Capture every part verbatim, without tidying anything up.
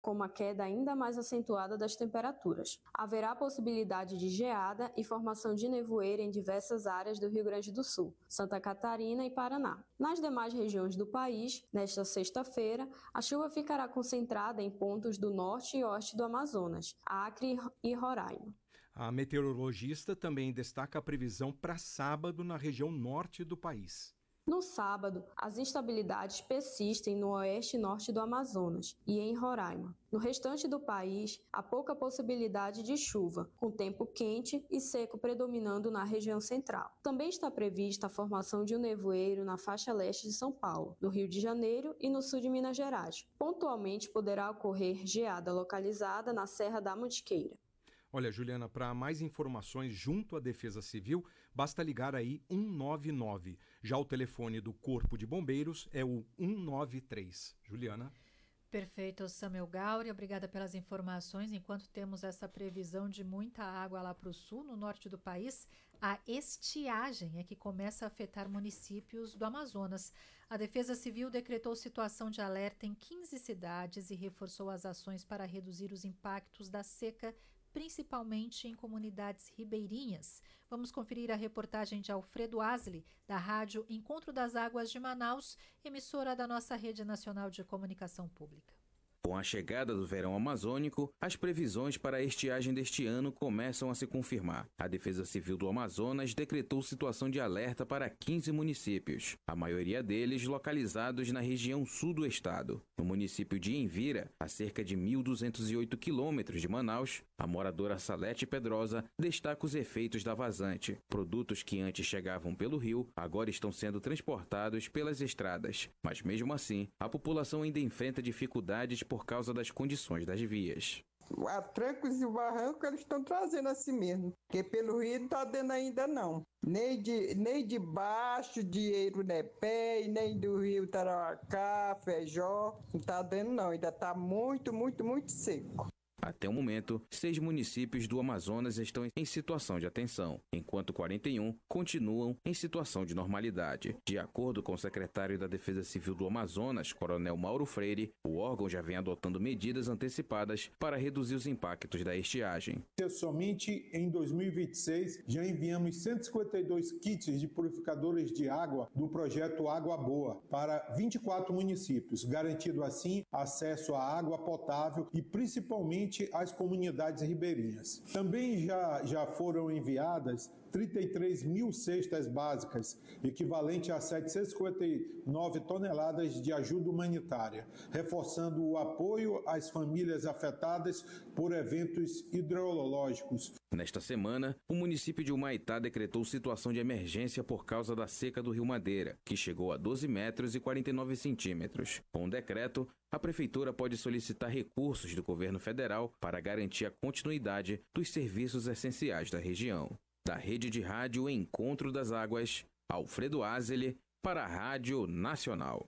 com uma queda ainda mais acentuada das temperaturas. Haverá possibilidade de geada e formação de nevoeiro em diversas áreas do Rio Grande do Sul, Santa Catarina e Paraná. Nas demais regiões do país, nesta sexta-feira, a chuva ficará concentrada em pontos do norte e oeste do Amazonas, Acre e Roraima. A meteorologista também destaca a previsão para sábado na região norte do país. No sábado, as instabilidades persistem no oeste e norte do Amazonas e em Roraima. No restante do país, há pouca possibilidade de chuva, com tempo quente e seco predominando na região central. Também está prevista a formação de um nevoeiro na faixa leste de São Paulo, no Rio de Janeiro e no sul de Minas Gerais. Pontualmente poderá ocorrer geada localizada na Serra da Mantiqueira. Olha, Juliana, para mais informações junto à Defesa Civil, basta ligar aí um nove nove. Já o telefone do Corpo de Bombeiros é o um nove três. Juliana? Perfeito, Samuel Gauri, obrigada pelas informações. Enquanto temos essa previsão de muita água lá para o sul, no norte do país, a estiagem é que começa a afetar municípios do Amazonas. A Defesa Civil decretou situação de alerta em quinze cidades e reforçou as ações para reduzir os impactos da seca, principalmente em comunidades ribeirinhas. Vamos conferir a reportagem de Alfredo Asli, da rádio Encontro das Águas de Manaus, emissora da nossa Rede Nacional de Comunicação Pública. Com a chegada do verão amazônico, as previsões para a estiagem deste ano começam a se confirmar. A Defesa Civil do Amazonas decretou situação de alerta para quinze municípios, a maioria deles localizados na região sul do estado. No município de Envira, a cerca de mil duzentos e oito quilômetros de Manaus, a moradora Salete Pedrosa destaca os efeitos da vazante. Produtos que antes chegavam pelo rio, agora estão sendo transportados pelas estradas. Mas mesmo assim, a população ainda enfrenta dificuldades por causa das condições das vias. A trancos e o barranco eles estão trazendo assim mesmo, porque pelo rio não está dando ainda não. Nem de, nem de baixo, de Eirunepé, nem do rio Tarauacá, Feijó, não está dando não, ainda está muito, muito, muito seco. Até o momento, seis municípios do Amazonas estão em situação de atenção, enquanto quarenta e um continuam em situação de normalidade. De acordo com o secretário da Defesa Civil do Amazonas, Coronel Mauro Freire, o órgão já vem adotando medidas antecipadas para reduzir os impactos da estiagem. Somente em dois mil e vinte e seis, já enviamos cento e cinquenta e dois kits de purificadores de água do projeto Água Boa para vinte e quatro municípios, garantindo assim acesso à água potável e principalmente às comunidades ribeirinhas. Também já, já foram enviadas trinta e três mil cestas básicas, equivalente a setecentas e cinquenta e nove toneladas de ajuda humanitária, reforçando o apoio às famílias afetadas por eventos hidrológicos. Nesta semana, o município de Humaitá decretou situação de emergência por causa da seca do Rio Madeira, que chegou a doze metros e quarenta e nove centímetros. Com o decreto, a prefeitura pode solicitar recursos do governo federal para garantir a continuidade dos serviços essenciais da região. Da Rede de Rádio Encontro das Águas, Alfredo Asli, para a Rádio Nacional.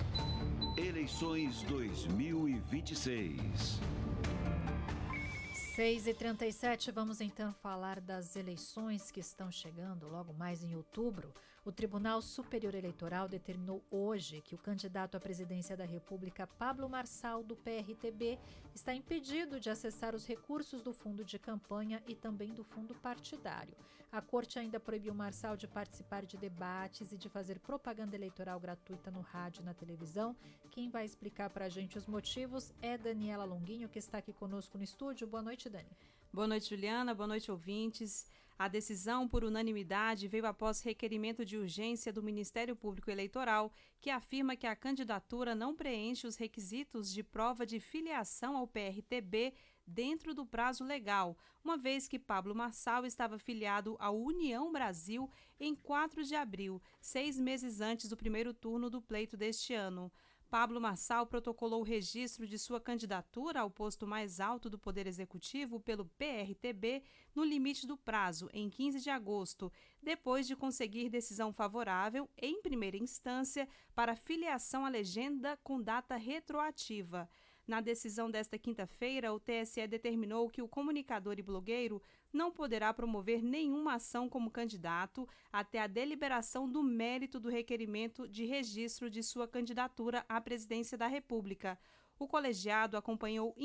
Eleições dois mil e vinte e seis. seis e trinta e sete, vamos então falar das eleições que estão chegando logo mais em outubro. O Tribunal Superior Eleitoral determinou hoje que o candidato à presidência da República, Pablo Marçal, do P R T B, está impedido de acessar os recursos do fundo de campanha e também do fundo partidário. A Corte ainda proibiu Marçal de participar de debates e de fazer propaganda eleitoral gratuita no rádio e na televisão. Quem vai explicar para a gente os motivos é Daniela Longuinho, que está aqui conosco no estúdio. Boa noite, Dani. Boa noite, Juliana. Boa noite, ouvintes. A decisão por unanimidade veio após requerimento de urgência do Ministério Público Eleitoral, que afirma que a candidatura não preenche os requisitos de prova de filiação ao P R T B dentro do prazo legal, uma vez que Pablo Marçal estava filiado à União Brasil em quatro de abril, seis meses antes do primeiro turno do pleito deste ano. Pablo Marçal protocolou o registro de sua candidatura ao posto mais alto do Poder Executivo pelo P R T B no limite do prazo, em quinze de agosto, depois de conseguir decisão favorável, em primeira instância, para filiação à legenda com data retroativa. Na decisão desta quinta-feira, o T S E determinou que o comunicador e blogueiro não poderá promover nenhuma ação como candidato até a deliberação do mérito do requerimento de registro de sua candidatura à presidência da República. O colegiado acompanhou